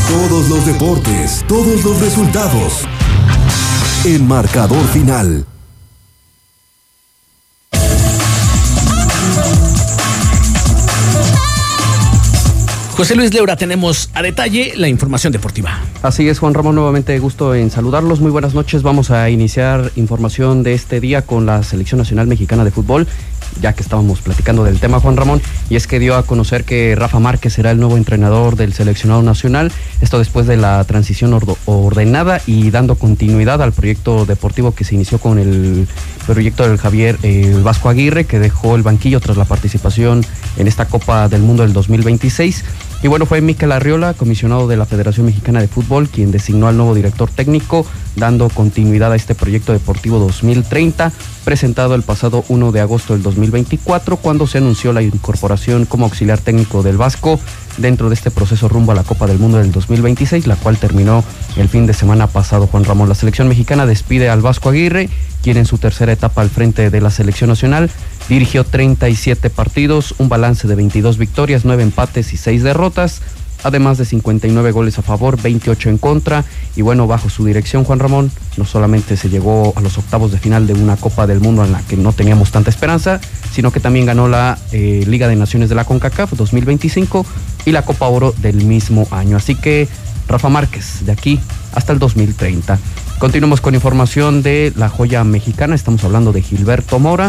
Todos los deportes, todos los resultados. En Marcador Final. José Luis Leura, tenemos a detalle la información deportiva. Así es, Juan Ramón, nuevamente gusto en saludarlos. Muy buenas noches. Vamos a iniciar información de este día con la Selección Nacional Mexicana de Fútbol, ya que estábamos platicando del tema, Juan Ramón, y es que dio a conocer que Rafa Márquez será el nuevo entrenador del seleccionado nacional, esto después de la transición ordenada y dando continuidad al proyecto deportivo que se inició con el proyecto del Javier Vasco Aguirre, que dejó el banquillo tras la participación en esta Copa del Mundo del 2026. Y bueno, fue Mikel Arriola, comisionado de la Federación Mexicana de Fútbol, quien designó al nuevo director técnico, dando continuidad a este proyecto deportivo 2030, presentado el pasado 1 de agosto del 2024, cuando se anunció la incorporación como auxiliar técnico del Vasco dentro de este proceso rumbo a la Copa del Mundo del 2026, la cual terminó el fin de semana pasado, Juan Ramón. La selección mexicana despide al Vasco Aguirre, quien en su tercera etapa al frente de la selección nacional dirigió 37 partidos, un balance de 22 victorias, 9 empates y 6 derrotas, además de 59 goles a favor, 28 en contra, y bueno, bajo su dirección, Juan Ramón, no solamente se llegó a los octavos de final de una Copa del Mundo en la que no teníamos tanta esperanza, sino que también ganó la Liga de Naciones de la CONCACAF 2025 y la Copa Oro del mismo año. Así que Rafa Márquez, de aquí hasta el 2030. Continuamos con información de la joya mexicana, estamos hablando de Gilberto Mora.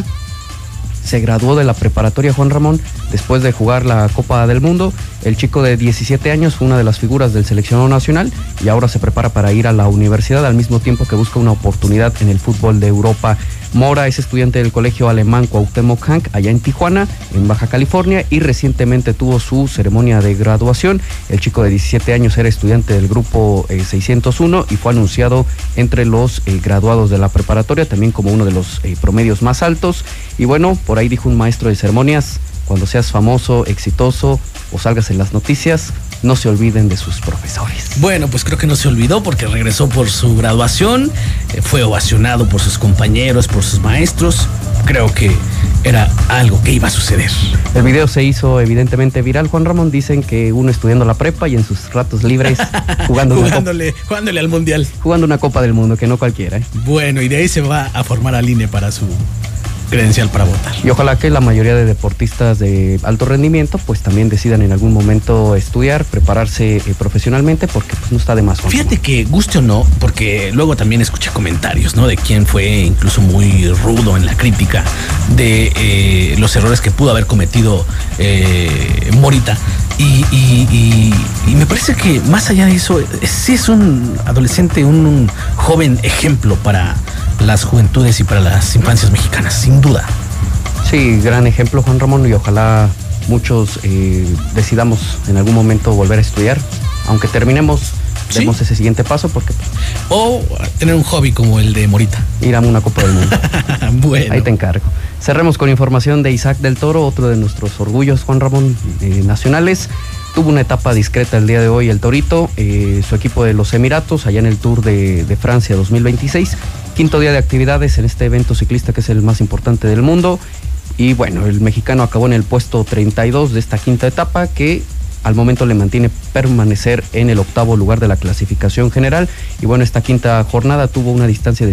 Se graduó de la preparatoria, Juan Ramón, después de jugar la Copa del Mundo. El chico de 17 años fue una de las figuras del seleccionado nacional y ahora se prepara para ir a la universidad al mismo tiempo que busca una oportunidad en el fútbol de Europa. Mora es estudiante del colegio alemán Cuauhtémoc Hank, allá en Tijuana, en Baja California, y recientemente tuvo su ceremonia de graduación. El chico de 17 años era estudiante del grupo 601 y fue anunciado entre los graduados de la preparatoria, también como uno de los promedios más altos. Y bueno, por ahí dijo un maestro de ceremonias: cuando seas famoso, exitoso o salgas en las noticias, no se olviden de sus profesores. Bueno, pues creo que no se olvidó porque regresó por su graduación, fue ovacionado por sus compañeros, por sus maestros. Creo que era algo que iba a suceder. El video se hizo evidentemente viral, Juan Ramón. Dicen que uno estudiando la prepa y en sus ratos libres jugándole al Mundial. Jugando una Copa del Mundo, que no cualquiera. Bueno, y de ahí se va a formar al INE para su credencial para votar. Y ojalá que la mayoría de deportistas de alto rendimiento pues también decidan en algún momento estudiar, prepararse profesionalmente, porque pues no está de más. Fíjate que guste o no, porque luego también escuché comentarios, ¿no? De quien fue incluso muy rudo en la crítica de los errores que pudo haber cometido Morita. Y me parece que más allá de eso, sí es un adolescente, un joven ejemplo para las juventudes y para las infancias mexicanas, sin duda. Sí, gran ejemplo, Juan Ramón, y ojalá muchos decidamos en algún momento volver a estudiar, aunque terminemos, demos ese siguiente paso, porque o tener un hobby como el de Morita. Ir a una Copa del Mundo. Bueno. Ahí te encargo. Cerremos con información de Isaac del Toro, otro de nuestros orgullos, Juan Ramón, nacionales. Tuvo una etapa discreta el día de hoy el Torito, su equipo de los Emiratos, allá en el Tour de Francia 2026. Quinto día de actividades en este evento ciclista que es el más importante del mundo. Y bueno, el mexicano acabó en el puesto 32 de esta quinta etapa, que al momento le mantiene permanecer en el octavo lugar de la clasificación general. Y bueno, esta quinta jornada tuvo una distancia de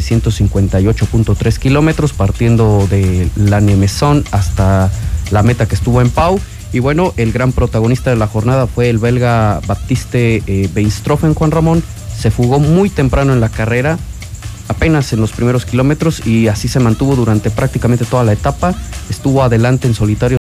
158.3 kilómetros, partiendo de La Nemesón hasta la meta que estuvo en Pau. Y bueno, el gran protagonista de la jornada fue el belga Baptiste Beenstrophen, Juan Ramón. Se fugó muy temprano en la carrera, apenas en los primeros kilómetros, y así se mantuvo durante prácticamente toda la etapa. Estuvo adelante en solitario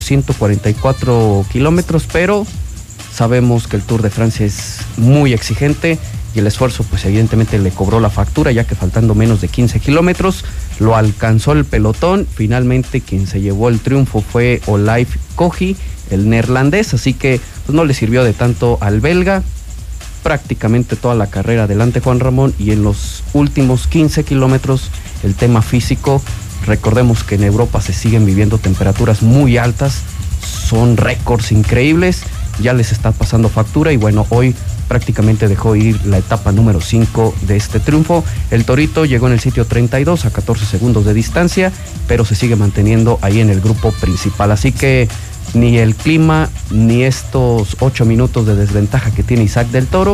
144 kilómetros, pero sabemos que el Tour de Francia es muy exigente y el esfuerzo pues evidentemente le cobró la factura, ya que faltando menos de 15 kilómetros lo alcanzó el pelotón. Finalmente quien se llevó el triunfo fue Olaif Kogi, el neerlandés, así que pues no le sirvió de tanto al belga. Prácticamente toda la carrera adelante, Juan Ramón, y en los últimos 15 kilómetros el tema físico. Recordemos que en Europa se siguen viviendo temperaturas muy altas, son récords increíbles, ya les está pasando factura, y bueno, hoy prácticamente dejó ir la etapa número 5 de este triunfo. El Torito llegó en el sitio 32 a 14 segundos de distancia, pero se sigue manteniendo ahí en el grupo principal, así que ni el clima ni estos 8 minutos de desventaja que tiene Isaac del Toro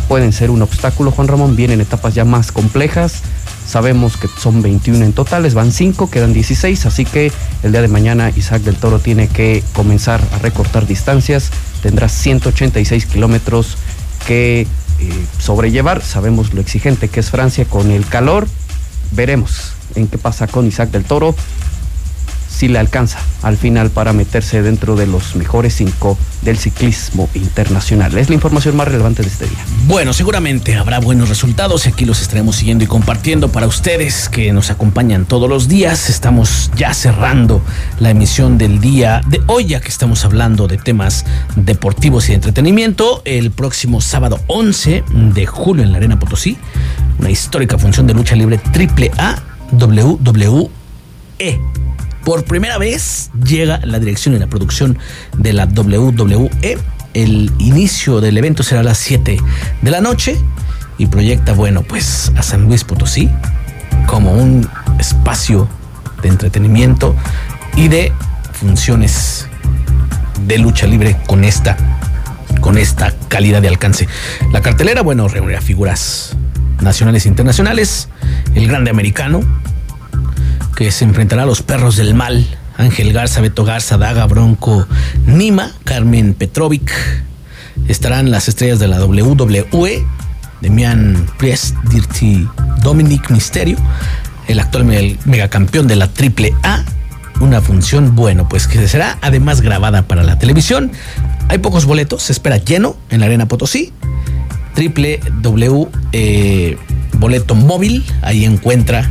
pueden ser un obstáculo, Juan Ramón. Vienen etapas ya más complejas. Sabemos que son 21 en totales, van 5, quedan 16, así que el día de mañana Isaac del Toro tiene que comenzar a recortar distancias. Tendrá 186 kilómetros que sobrellevar. Sabemos lo exigente que es Francia con el calor. Veremos en qué pasa con Isaac del Toro, si le alcanza al final para meterse dentro de los mejores 5 del ciclismo internacional. Es la información más relevante de este día. Bueno, seguramente habrá buenos resultados y aquí los estaremos siguiendo y compartiendo para ustedes que nos acompañan todos los días. Estamos ya cerrando la emisión del día de hoy, ya que estamos hablando de temas deportivos y de entretenimiento. El próximo sábado 11 de julio en la Arena Potosí, una histórica función de lucha libre AAA WWE. Por primera vez llega la dirección y la producción de la WWE. El inicio del evento será a las 7 de la noche y proyecta, bueno, pues a San Luis Potosí como un espacio de entretenimiento y de funciones de lucha libre con esta calidad de alcance. La cartelera, bueno, reunirá figuras nacionales e internacionales. El Grande Americano, que se enfrentará a los Perros del Mal, Ángel Garza, Beto Garza, Daga, Bronco, Nima, Carmen Petrovic. Estarán las estrellas de la WWE, Damian Priest, Dirty Dominic Mysterio, el actual megacampeón de la AAA. Una función, bueno, pues que será además grabada para la televisión. Hay pocos boletos, se espera lleno en la Arena Potosí. Boleto móvil, ahí encuentra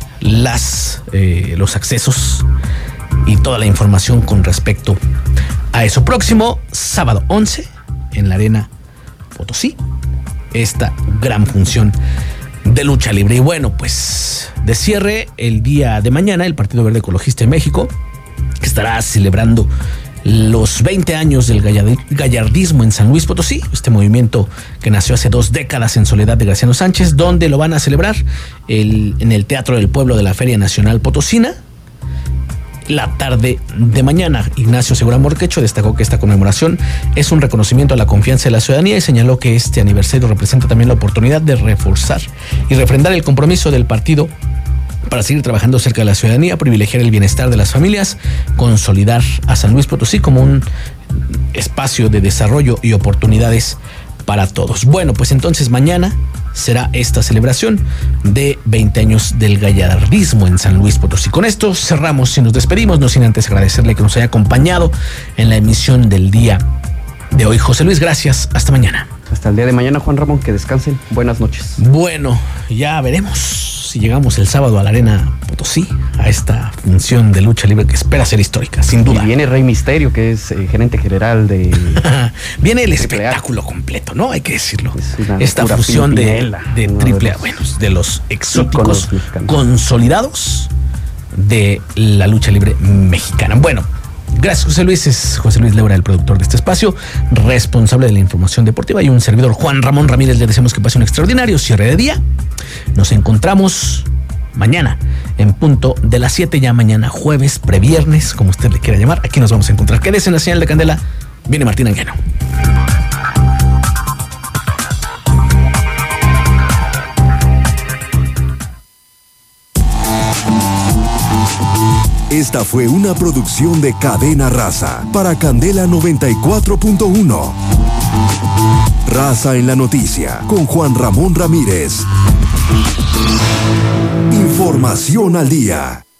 los accesos y toda la información con respecto a eso. Próximo sábado 11 en la Arena Potosí, esta gran función de lucha libre. Y bueno, pues de cierre el día de mañana el Partido Verde Ecologista de México, que estará celebrando los 20 años del gallardismo en San Luis Potosí, este movimiento que nació hace 2 décadas en soledad de Graciano Sánchez, donde lo van a celebrar en el Teatro del Pueblo de la Feria Nacional Potosina. La tarde de mañana, Ignacio Segura Morquecho destacó que esta conmemoración es un reconocimiento a la confianza de la ciudadanía y señaló que este aniversario representa también la oportunidad de reforzar y refrendar el compromiso del partido para seguir trabajando cerca de la ciudadanía, privilegiar el bienestar de las familias, consolidar a San Luis Potosí como un espacio de desarrollo y oportunidades para todos. Bueno, pues entonces mañana será esta celebración de 20 años del gallardismo en San Luis Potosí. Con esto cerramos y nos despedimos, no sin antes agradecerle que nos haya acompañado en la emisión del día de hoy. José Luis, gracias. Hasta mañana. Hasta el día de mañana, Juan Ramón, que descansen. Buenas noches. Bueno, ya veremos si llegamos el sábado a la Arena Potosí, a esta función de lucha libre que espera ser histórica, sin duda. Y viene Rey Misterio, que es gerente general de... Viene el espectáculo completo, ¿no? Hay que decirlo. Esta fusión de AAA, bueno, de los exóticos consolidados de la lucha libre mexicana. Bueno, gracias, José Luis. Es José Luis Leura, el productor de este espacio, responsable de la información deportiva, y un servidor, Juan Ramón Ramírez. Le deseamos que pase un extraordinario cierre de día. Nos encontramos mañana en punto de las 7, ya mañana jueves, previernes, como usted le quiera llamar. Aquí nos vamos a encontrar. Quédese en la señal de Candela. Viene Martín Anguiano. Esta fue una producción de Cadena Raza para Candela 94.1. Raza en la noticia con Juan Ramón Ramírez. Información al día.